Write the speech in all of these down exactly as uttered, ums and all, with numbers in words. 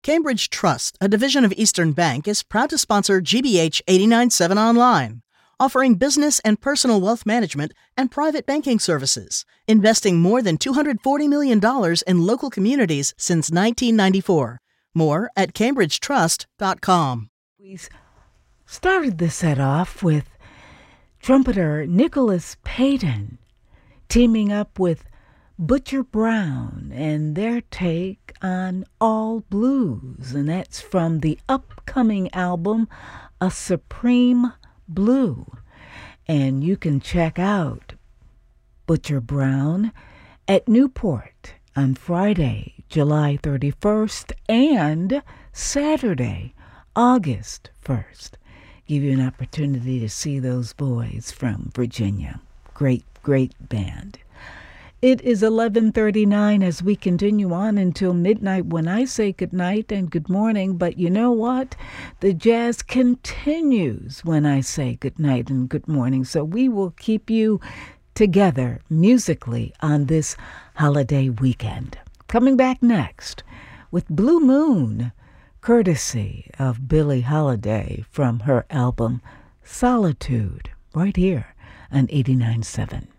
Cambridge Trust, a division of Eastern Bank, is proud to sponsor G B H eighty-nine point seven Online, offering business and personal wealth management and private banking services, investing more than two hundred forty million dollars in local communities since nineteen ninety-four. More at cambridge trust dot com. We started the set off with trumpeter Nicholas Payton teaming up with Butcher Brown and their take on All Blues, and that's from the upcoming album A Supreme Blue. And you can check out Butcher Brown at Newport on Friday, July thirty-first, and Saturday, August first. Give you an opportunity to see those boys from Virginia. Great, great band. It is eleven thirty-nine as we continue on until midnight when I say good night and good morning. But you know what? The jazz continues when I say good night and good morning. So we will keep you together musically on this holiday weekend. Coming back next with Blue Moon, courtesy of Billie Holiday from her album Solitude, right here on eighty-nine point seven.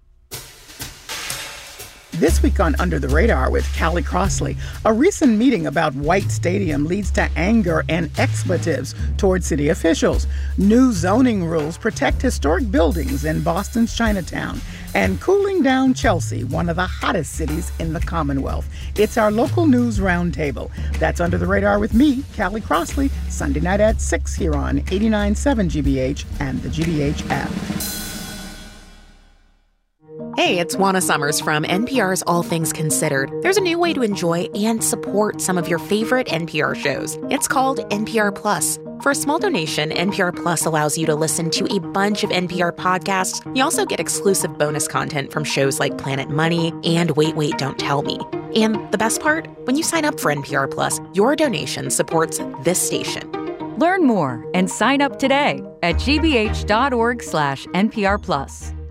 This week on Under the Radar with Callie Crossley, a recent meeting about White Stadium leads to anger and expletives toward city officials. New zoning rules protect historic buildings in Boston's Chinatown. And cooling down Chelsea, one of the hottest cities in the Commonwealth. It's our local news roundtable. That's Under the Radar with me, Callie Crossley, Sunday night at six here on eighty-nine point seven G B H and the G B H app. Hey, it's Juana Summers from N P R's All Things Considered. There's a new way to enjoy and support some of your favorite N P R shows. It's called N P R Plus. For a small donation, N P R Plus allows you to listen to a bunch of N P R podcasts. You also get exclusive bonus content from shows like Planet Money and Wait, Wait, Don't Tell Me. And the best part? When you sign up for N P R Plus, your donation supports this station. Learn more and sign up today at gbh.org slash NPR Plus.